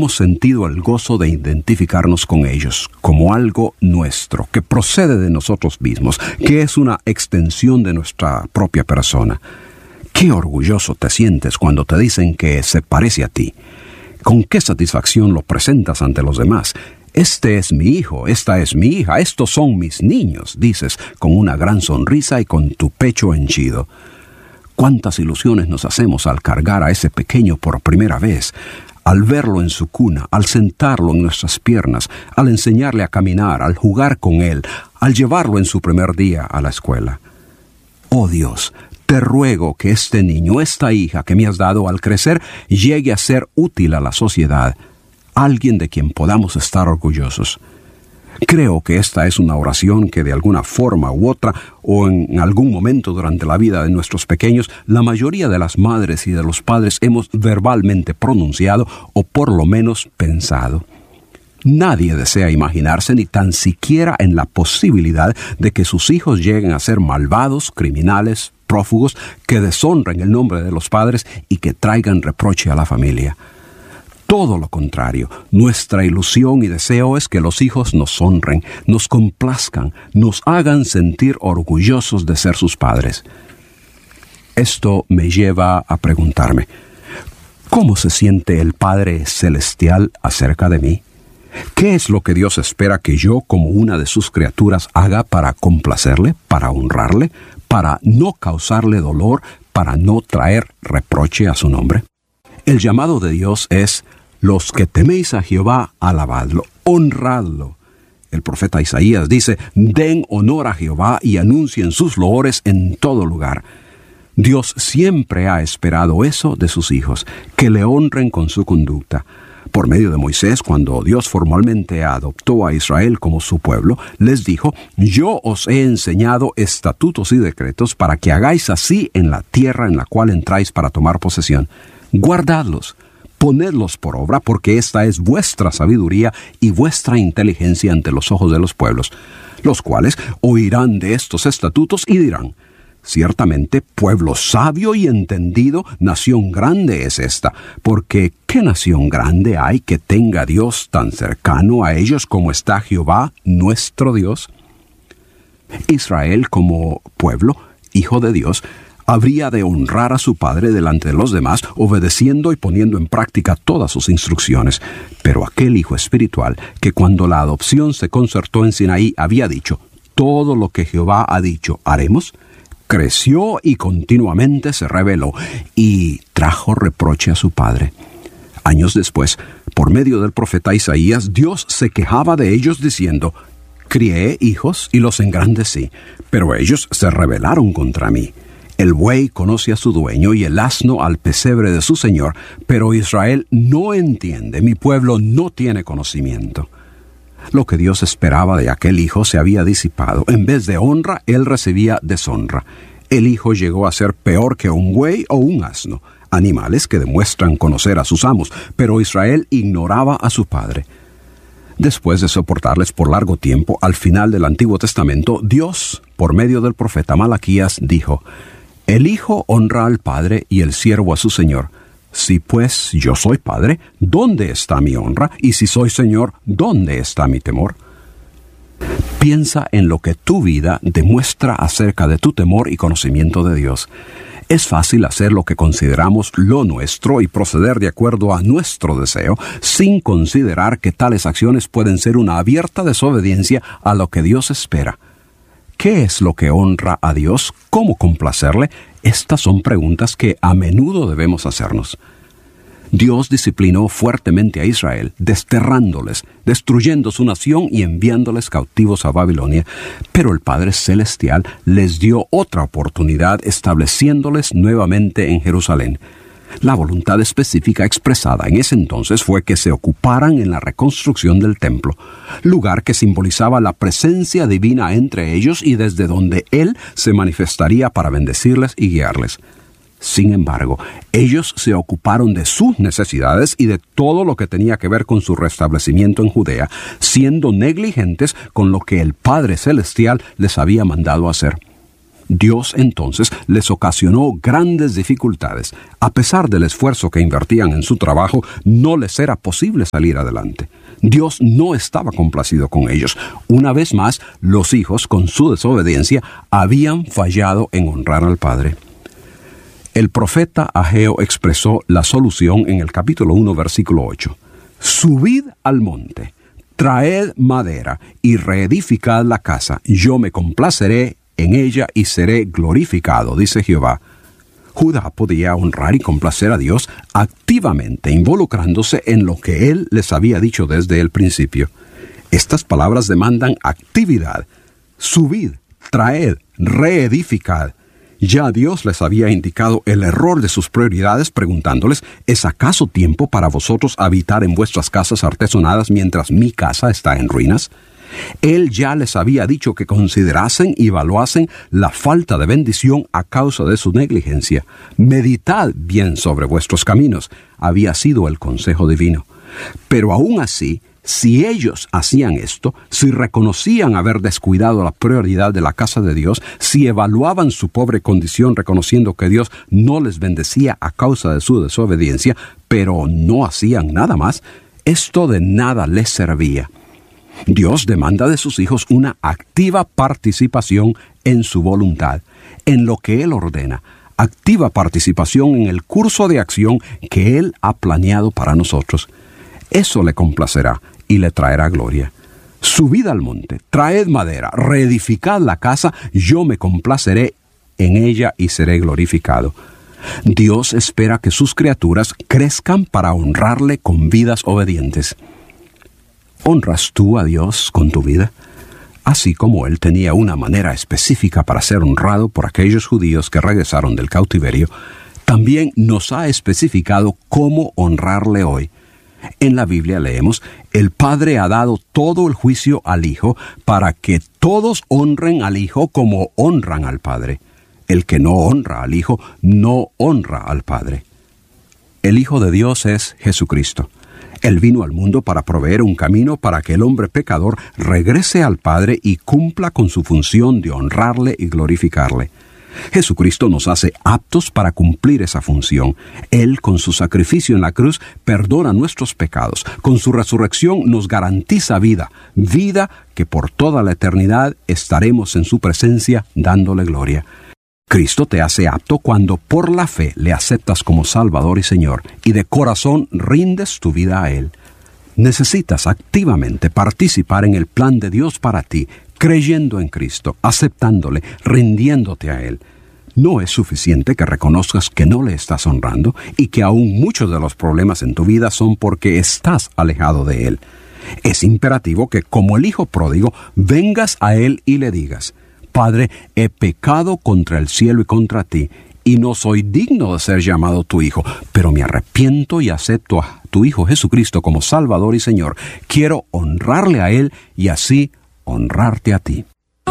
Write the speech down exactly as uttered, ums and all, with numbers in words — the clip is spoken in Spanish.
hemos sentido el gozo de identificarnos con ellos como algo nuestro, que procede de nosotros mismos, que es una extensión de nuestra propia persona. Qué orgulloso te sientes cuando te dicen que se parece a ti. Con qué satisfacción lo presentas ante los demás. Este es mi hijo, esta es mi hija, estos son mis niños, dices con una gran sonrisa y con tu pecho henchido. Cuántas ilusiones nos hacemos al cargar a ese pequeño por primera vez, al verlo en su cuna, al sentarlo en nuestras piernas, al enseñarle a caminar, al jugar con él, al llevarlo en su primer día a la escuela. Oh Dios, te ruego que este niño, esta hija que me has dado al crecer, llegue a ser útil a la sociedad, alguien de quien podamos estar orgullosos. Creo que esta es una oración que de alguna forma u otra, o en algún momento durante la vida de nuestros pequeños, la mayoría de las madres y de los padres hemos verbalmente pronunciado o por lo menos pensado. Nadie desea imaginarse ni tan siquiera en la posibilidad de que sus hijos lleguen a ser malvados, criminales, prófugos, que deshonren el nombre de los padres y que traigan reproche a la familia. Todo lo contrario, nuestra ilusión y deseo es que los hijos nos honren, nos complazcan, nos hagan sentir orgullosos de ser sus padres. Esto me lleva a preguntarme, ¿cómo se siente el Padre Celestial acerca de mí? ¿Qué es lo que Dios espera que yo, como una de sus criaturas, haga para complacerle, para honrarle, para no causarle dolor, para no traer reproche a su nombre? El llamado de Dios es: los que teméis a Jehová, alabadlo, honradlo. El profeta Isaías dice: den honor a Jehová y anuncien sus loores en todo lugar. Dios siempre ha esperado eso de sus hijos, que le honren con su conducta. Por medio de Moisés, cuando Dios formalmente adoptó a Israel como su pueblo, les dijo: yo os he enseñado estatutos y decretos para que hagáis así en la tierra en la cual entráis para tomar posesión. Guardadlos, ponedlos por obra, porque esta es vuestra sabiduría y vuestra inteligencia ante los ojos de los pueblos, los cuales oirán de estos estatutos y dirán: ciertamente, pueblo sabio y entendido, nación grande es esta, porque ¿qué nación grande hay que tenga Dios tan cercano a ellos como está Jehová, nuestro Dios? Israel, como pueblo, hijo de Dios, habría de honrar a su padre delante de los demás, obedeciendo y poniendo en práctica todas sus instrucciones. Pero aquel hijo espiritual, que cuando la adopción se concertó en Sinaí había dicho: todo lo que Jehová ha dicho, haremos, creció y continuamente se rebeló, y trajo reproche a su padre. Años después, por medio del profeta Isaías, Dios se quejaba de ellos diciendo: crié hijos y los engrandecí, pero ellos se rebelaron contra mí. El buey conoce a su dueño y el asno al pesebre de su señor, pero Israel no entiende, mi pueblo no tiene conocimiento. Lo que Dios esperaba de aquel hijo se había disipado. En vez de honra, él recibía deshonra. El hijo llegó a ser peor que un buey o un asno, animales que demuestran conocer a sus amos, pero Israel ignoraba a su padre. Después de soportarles por largo tiempo, al final del Antiguo Testamento, Dios, por medio del profeta Malaquías, dijo: el hijo honra al padre y el siervo a su señor. Si pues yo soy padre, ¿dónde está mi honra? Y si soy señor, ¿dónde está mi temor? Piensa en lo que tu vida demuestra acerca de tu temor y conocimiento de Dios. Es fácil hacer lo que consideramos lo nuestro y proceder de acuerdo a nuestro deseo, sin considerar que tales acciones pueden ser una abierta desobediencia a lo que Dios espera. ¿Qué es lo que honra a Dios? ¿Cómo complacerle? Estas son preguntas que a menudo debemos hacernos. Dios disciplinó fuertemente a Israel, desterrándoles, destruyendo su nación y enviándoles cautivos a Babilonia, pero el Padre Celestial les dio otra oportunidad estableciéndoles nuevamente en Jerusalén. La voluntad específica expresada en ese entonces fue que se ocuparan en la reconstrucción del templo, lugar que simbolizaba la presencia divina entre ellos y desde donde Él se manifestaría para bendecirles y guiarles. Sin embargo, ellos se ocuparon de sus necesidades y de todo lo que tenía que ver con su restablecimiento en Judea, siendo negligentes con lo que el Padre Celestial les había mandado hacer. Dios entonces les ocasionó grandes dificultades. A pesar del esfuerzo que invertían en su trabajo, no les era posible salir adelante. Dios no estaba complacido con ellos. Una vez más, los hijos, con su desobediencia, habían fallado en honrar al Padre. El profeta Ageo expresó la solución en el capítulo uno, versículo ocho. Subid al monte, traed madera y reedificad la casa. Yo me complaceré en ella y seré glorificado, dice Jehová. Judá podía honrar y complacer a Dios activamente, involucrándose en lo que Él les había dicho desde el principio. Estas palabras demandan actividad. Subid, traed, reedificad. Ya Dios les había indicado el error de sus prioridades preguntándoles, ¿es acaso tiempo para vosotros habitar en vuestras casas artesonadas mientras mi casa está en ruinas? Él ya les había dicho que considerasen y evaluasen la falta de bendición a causa de su negligencia. Meditad bien sobre vuestros caminos, había sido el consejo divino. Pero aún así, si ellos hacían esto, si reconocían haber descuidado la prioridad de la casa de Dios, si evaluaban su pobre condición reconociendo que Dios no les bendecía a causa de su desobediencia, pero no hacían nada más, esto de nada les servía. Dios demanda de sus hijos una activa participación en su voluntad, en lo que Él ordena, activa participación en el curso de acción que Él ha planeado para nosotros. Eso le complacerá y le traerá gloria. Subid al monte, traed madera, reedificad la casa, yo me complaceré en ella y seré glorificado. Dios espera que sus criaturas crezcan para honrarle con vidas obedientes. ¿Honras tú a Dios con tu vida? Así como Él tenía una manera específica para ser honrado por aquellos judíos que regresaron del cautiverio, también nos ha especificado cómo honrarle hoy. En la Biblia leemos, el Padre ha dado todo el juicio al Hijo para que todos honren al Hijo como honran al Padre. El que no honra al Hijo no honra al Padre. El Hijo de Dios es Jesucristo. Él vino al mundo para proveer un camino para que el hombre pecador regrese al Padre y cumpla con su función de honrarle y glorificarle. Jesucristo nos hace aptos para cumplir esa función. Él, con su sacrificio en la cruz, perdona nuestros pecados. Con su resurrección nos garantiza vida, vida que por toda la eternidad estaremos en su presencia dándole gloria. Cristo te hace apto cuando por la fe le aceptas como Salvador y Señor y de corazón rindes tu vida a Él. Necesitas activamente participar en el plan de Dios para ti, creyendo en Cristo, aceptándole, rindiéndote a Él. No es suficiente que reconozcas que no le estás honrando y que aún muchos de los problemas en tu vida son porque estás alejado de Él. Es imperativo que, como el hijo pródigo, vengas a Él y le digas, Padre, he pecado contra el cielo y contra ti, y no soy digno de ser llamado tu hijo, pero me arrepiento y acepto a tu Hijo Jesucristo como Salvador y Señor. Quiero honrarle a Él y así honrarte a ti.